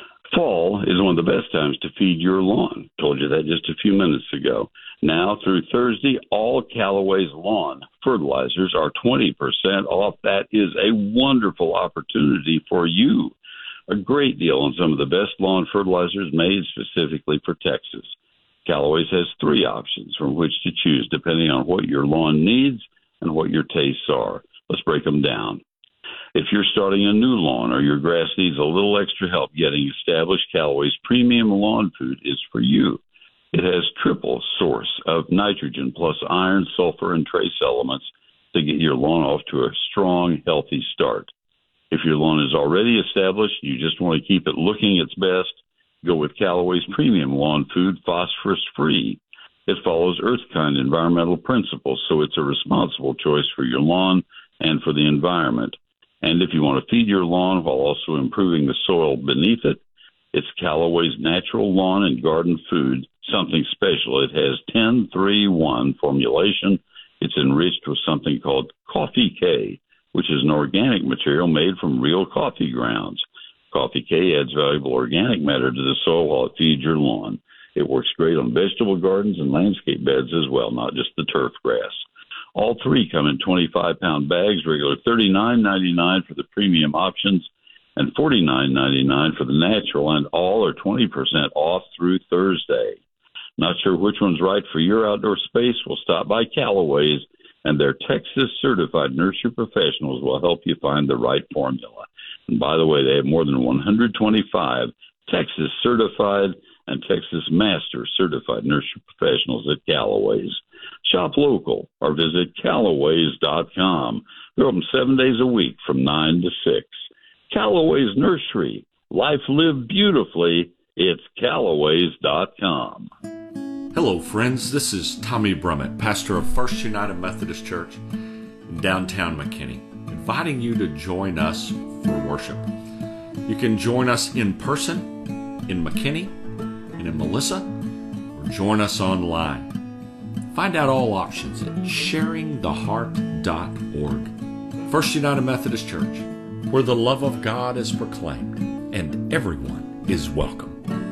Fall is one of the best times to feed your lawn. Told you that just a few minutes ago. Now through Thursday, all Callaway's lawn fertilizers are twenty percent off. That is a wonderful opportunity for you. A great deal on some of the best lawn fertilizers made specifically for Texas. Callaway's has three options from which to choose depending on what your lawn needs and what your tastes are. Let's break them down. If you're starting a new lawn or your grass needs a little extra help getting established, Callaway's premium lawn food is for you. It has triple source of nitrogen plus iron, sulfur, and trace elements to get your lawn off to a strong, healthy start. If your lawn is already established, you just want to keep it looking its best, go with Callaway's premium lawn food, phosphorus-free. It follows Earthkind environmental principles, so it's a responsible choice for your lawn and for the environment. And if you want to feed your lawn while also improving the soil beneath it, it's Callaway's natural lawn and garden food, something special. It has ten three one formulation. It's enriched with something called Coffee K, which is an organic material made from real coffee grounds. Coffee K adds valuable organic matter to the soil while it feeds your lawn. It works great on vegetable gardens and landscape beds as well, not just the turf grass. All three come in twenty-five pound bags, regular thirty-nine ninety-nine for the premium options and forty-nine ninety-nine for the natural, and all are twenty percent off through Thursday. Not sure which one's right for your outdoor space? Well, stop by Callaway's, and their Texas-certified nursery professionals will help you find the right formula. And by the way, they have more than one hundred twenty-five Texas-certified and Texas Master certified nursery professionals at Callaway's. Shop local or visit Callaways dot com. They're open seven days a week from nine to six. Callaway's Nursery. Life lived beautifully. It's Callaways dot com. Hello, friends. This is Tommy Brummett, pastor of First United Methodist Church in downtown McKinney, inviting you to join us for worship. You can join us in person in McKinney and in Melissa, or join us online. Find out all options at sharing the heart dot org. First United Methodist Church, where the love of God is proclaimed and everyone is welcome.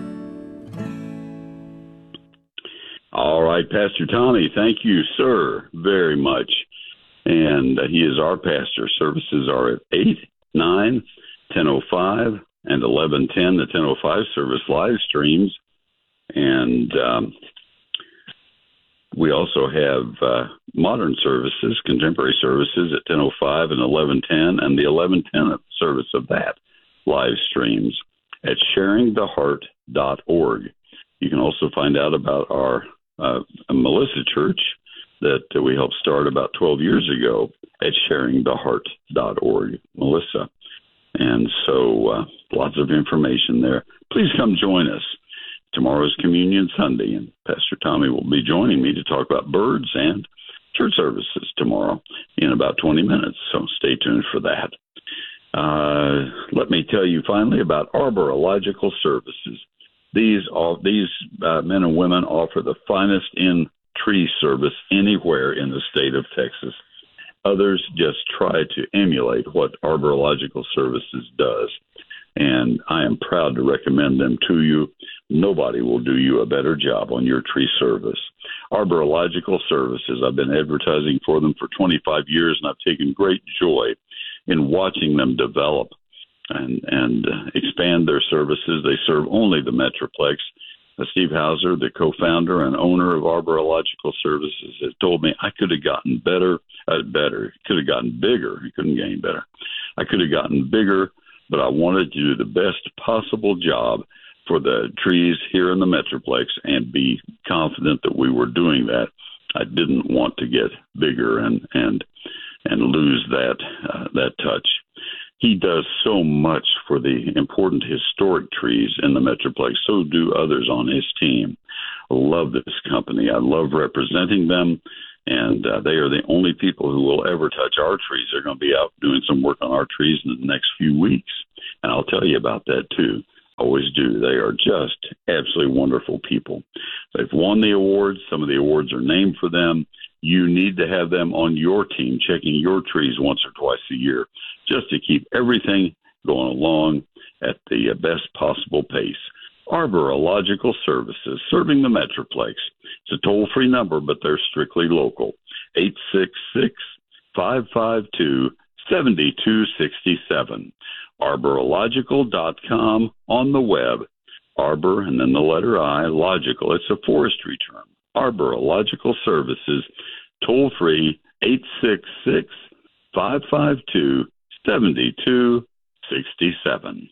All right, Pastor Tommy, thank you, sir, very much. And uh, he is our pastor. Services are at eight, nine, ten oh five, and eleven ten. The ten oh five service live streams. And um, we also have uh, modern services, contemporary services at ten oh five and eleven ten, and the eleven ten service of that live streams at sharing the heart dot org. You can also find out about our uh, Melissa Church that uh, we helped start about twelve years ago at sharing the heart dot org, Melissa. And so uh, lots of information there. Please come join us. Tomorrow's Communion Sunday, and Pastor Tommy will be joining me to talk about birds and church services tomorrow in about twenty minutes, so stay tuned for that. Uh, let me tell you finally about Arborilogical Services. These all, these uh, men and women offer the finest in tree service anywhere in the state of Texas. Others just try to emulate what Arborilogical Services does, and I am proud to recommend them to you. Nobody will do you a better job on your tree service. Arborilogical Services, I've been advertising for them for twenty-five years, and I've taken great joy in watching them develop and, and expand their services. They serve only the Metroplex Uh, Steve Hauser, the co-founder and owner of Arborilogical Services, has told me I could have gotten better, uh, better, could have gotten bigger. He couldn't get any better. I could have gotten bigger, but I wanted to do the best possible job for the trees here in the Metroplex and be confident that we were doing that. I didn't want to get bigger and and and lose that uh, that touch. He does so much for the important historic trees in the Metroplex. So do others on his team. I love this company. I love representing them, and uh, they are the only people who will ever touch our trees. They're going to be out doing some work on our trees in the next few weeks, and I'll tell you about that too. Always do. They are just absolutely wonderful people. They've won the awards. Some of the awards are named for them. You need to have them on your team, checking your trees once or twice a year, just to keep everything going along at the best possible pace. Arborilogical Services, serving the Metroplex. It's a toll-free number, but they're strictly local. eight six six, five five two, seven two six seven. arborilogical dot com on the web. Arbor and then the letter I, logical. It's a forestry term. Arborilogical Services, toll free, eight six six, five five two, seven two six seven.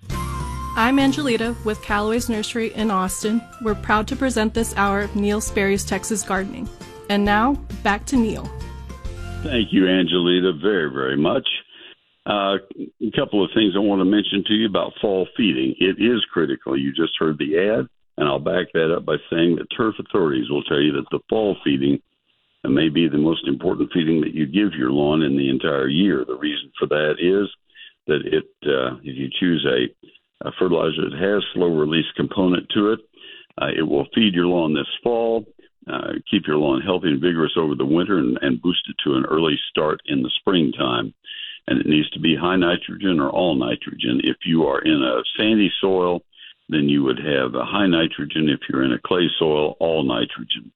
I'm Angelita with Callaway's Nursery in Austin. We're proud to present this hour of Neil Sperry's Texas Gardening. And now, back to Neil. Thank you, Angelita, very, very much. Uh, a couple of things I want to mention to you about fall feeding. It is critical. You just heard the ad, and I'll back that up by saying that turf authorities will tell you that the fall feeding may be the most important feeding that you give your lawn in the entire year. The reason for that is that it, uh, if you choose a, a fertilizer that has slow-release component to it, uh, it will feed your lawn this fall, uh, keep your lawn healthy and vigorous over the winter, and, and boost it to an early start in the springtime. And it needs to be high nitrogen or all nitrogen. If you are in a sandy soil, then you would have a high nitrogen. If you're in a clay soil, all nitrogen,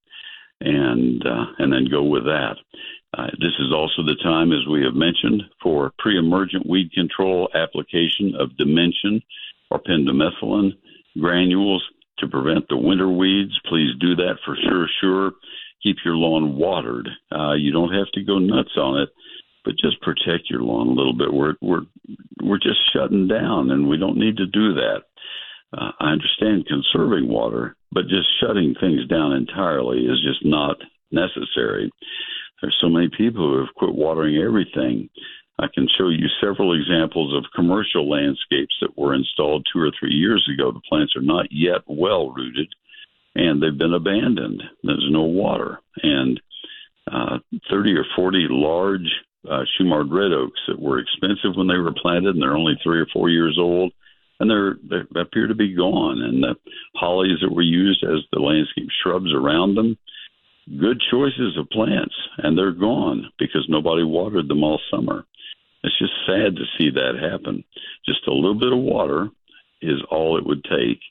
and uh, and then go with that. Uh, this is also the time, as we have mentioned, for pre-emergent weed control application of Dimension or pendimethalin granules to prevent the winter weeds. Please do that for sure, sure. Keep your lawn watered. Uh, you don't have to go nuts on it, but just protect your lawn a little bit. We're we're we're just shutting down, and we don't need to do that. Uh, I understand conserving water, but just shutting things down entirely is just not necessary. There's so many people who have quit watering everything. I can show you several examples of commercial landscapes that were installed two or three years ago. The plants are not yet well rooted, and they've been abandoned. There's no water, and uh, thirty or forty large Uh, Shumard red oaks that were expensive when they were planted, and they're only three or four years old, and they're they appear to be gone. And the hollies that were used as the landscape shrubs around them, good choices of plants, and they're gone because nobody watered them all summer. It's just sad to see that happen. Just a little bit of water is all it would take.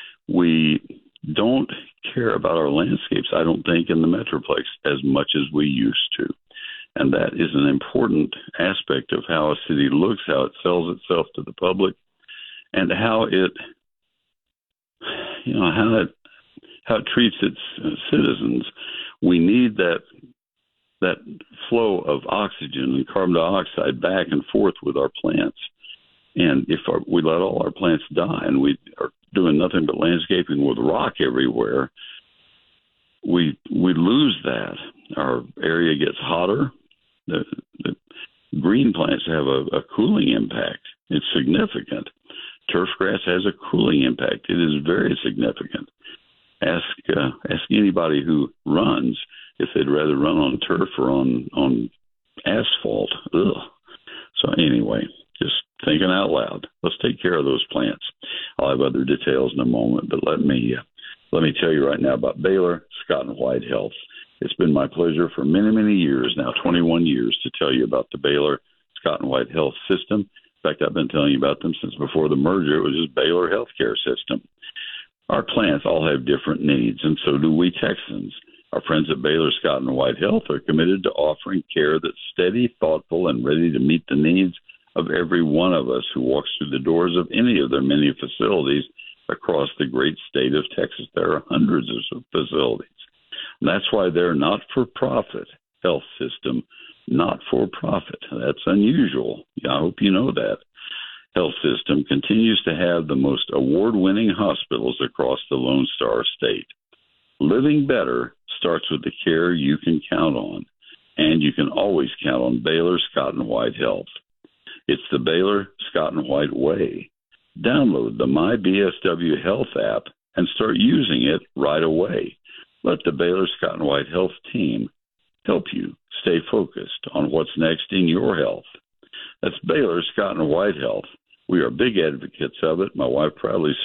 We don't care about our landscapes, I don't think, in the Metroplex as much as we used to. And that is an important aspect of how a city looks, how it sells itself to the public, and how it, you know, how it how it treats its uh, citizens. We need that that flow of oxygen and carbon dioxide back and forth with our plants. And if our, we let all our plants die and we are doing nothing but landscaping with rock everywhere, we we lose that. Our area gets hotter. The, the green plants have a, a cooling impact. It's significant. Turf grass has a cooling impact. It is very significant. Ask uh, ask anybody who runs if they'd rather run on turf or on on asphalt. Ugh. So anyway, just thinking out loud. Let's take care of those plants. I'll have other details in a moment, but let me uh, let me tell you right now about Baylor Scott and White Health. It's been my pleasure for many, many years now, twenty-one years, to tell you about the Baylor Scott and White Health System. In fact, I've been telling you about them since before the merger. It was just Baylor Healthcare System. Our plants all have different needs, and so do we Texans. Our friends at Baylor Scott and White Health are committed to offering care that's steady, thoughtful, and ready to meet the needs of every one of us who walks through the doors of any of their many facilities across the great state of Texas. There are hundreds of facilities. And that's why they're not-for-profit health system, not-for-profit. That's unusual. I hope you know that. Health system continues to have the most award-winning hospitals across the Lone Star State. Living better starts with the care you can count on, and you can always count on Baylor Scott and White Health. It's the Baylor Scott and White way. Download the My B S W Health app and start using it right away. Let the Baylor Scott and White Health team help you stay focused on what's next in your health. That's Baylor Scott and White Health. We are big advocates of it. My wife proudly